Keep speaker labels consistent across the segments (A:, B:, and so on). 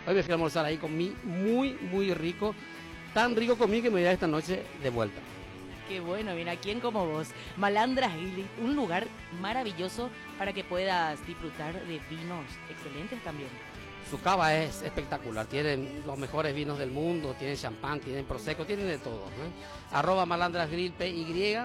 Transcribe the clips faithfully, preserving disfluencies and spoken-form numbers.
A: Hoy me fui a almorzar ahí, comí muy, muy rico. Tan rico comí que me voy a esta noche de vuelta.
B: Qué bueno, bien, ¿a quién como vos? Malandras Grill, un lugar maravilloso para que puedas disfrutar de vinos excelentes también.
A: Su cava es espectacular, tienen los mejores vinos del mundo, tienen champán, tienen prosecco, tienen de todo, ¿eh? Arroba Malandras Grill P Y,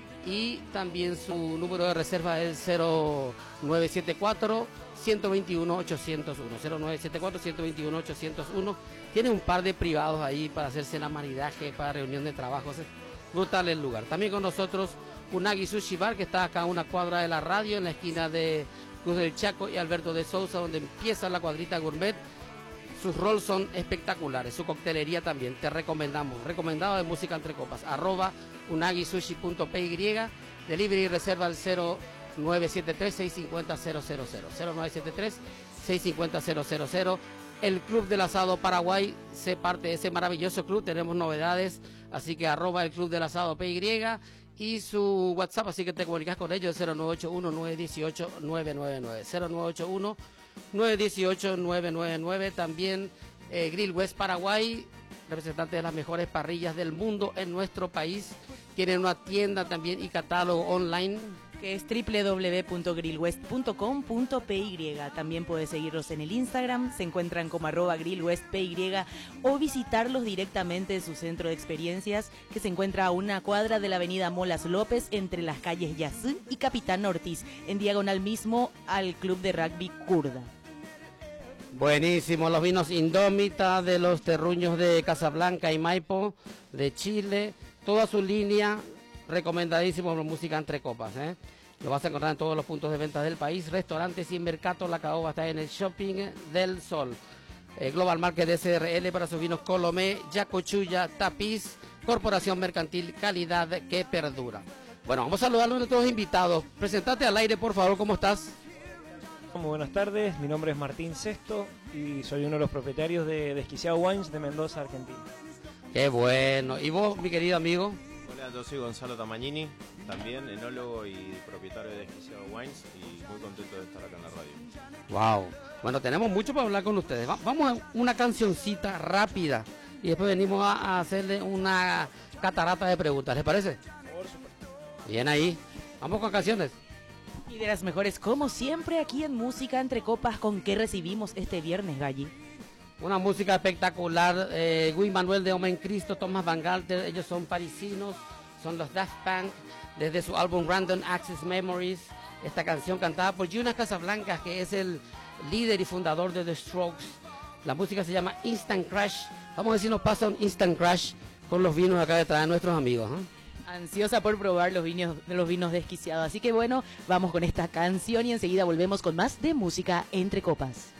A: y también su número de reserva es cero nueve siete cuatro, uno dos uno, ocho cero uno, cero nueve siete cuatro, uno dos uno, ocho cero uno. Tiene un par de privados ahí para hacerse la maridaje, para reunión de trabajo. Brutal el lugar. También con nosotros Unagi Sushi Bar, que está acá a una cuadra de la radio, en la esquina de Cruz del Chaco y Alberto de Sousa, donde empieza la cuadrita gourmet. Sus rolls son espectaculares, su coctelería también, te recomendamos. Recomendado de música entre copas. Arroba unagisushi.py, delivery y reserva al cero nueve siete tres, seis cinco cero, cero cero cero, cero nueve siete tres, seis cinco cero, cero cero cero. El Club del Asado Paraguay, sé parte de ese maravilloso club, tenemos novedades, así que arroba el Club del Asado P Y y su WhatsApp, así que te comunicas con ellos, cero nueve ocho uno, nueve uno ocho, nueve nueve nueve, cero nueve ocho uno, nueve uno ocho, nueve nueve nueve. También eh, Grill West Paraguay, representante de las mejores parrillas del mundo en nuestro país, tienen una tienda también y catálogo online,
B: que es doble u doble u doble u punto grill west punto com punto p y. También puedes seguirlos en el Instagram, se encuentran como arroba grillwestpy, o visitarlos directamente en su centro de experiencias, que se encuentra a una cuadra de la avenida Molas López, entre las calles Yazú y Capitán Ortiz, en diagonal mismo al club de rugby Kurda.
A: Buenísimo, los vinos Indómita de los terruños de Casablanca y Maipo, de Chile, toda su línea, recomendadísimo por música entre copas, ¿eh? Lo vas a encontrar en todos los puntos de venta del país, restaurantes y mercados. La caoba está en el Shopping del Sol. Eh, Global Market S R L para sus vinos Colomé, Yacochulla, Tapiz, Corporación Mercantil, calidad que perdura. Bueno, vamos a saludar a nuestros invitados. Presentate al aire, por favor, ¿cómo estás?
C: Muy buenas tardes, mi nombre es Martín Sesto y soy uno de los propietarios de Desquiciado Wines de Mendoza, Argentina.
A: Qué bueno. ¿Y vos, mi querido amigo?
D: Hola, yo soy Gonzalo Tamagnini, también enólogo y propietario de Desquiciado Wines, y muy contento de estar acá en la radio.
A: Wow. Bueno, tenemos mucho para hablar con ustedes. Va- vamos a una cancioncita rápida y después venimos a, a hacerle una catarata de preguntas, ¿les parece?
C: Por supuesto.
A: Bien ahí. Vamos con canciones.
B: Y de las mejores, como siempre, aquí en Música Entre Copas, ¿con qué recibimos este viernes, Galli?
A: Una música espectacular. Eh, Guy Manuel de Omen Cristo, Thomas Van Galter, ellos son parisinos, son los Daft Punk, desde su álbum Random Access Memories. Esta canción cantada por Jonas Casablancas, que es el líder y fundador de The Strokes. La música se llama Instant Crush. Vamos a ver si nos pasa un Instant Crush con los vinos acá detrás de nuestros amigos, ¿eh?
B: Ansiosa por probar los vinos, los vinos desquiciados. Así que bueno, vamos con esta canción y enseguida volvemos con más de Música Entre Copas.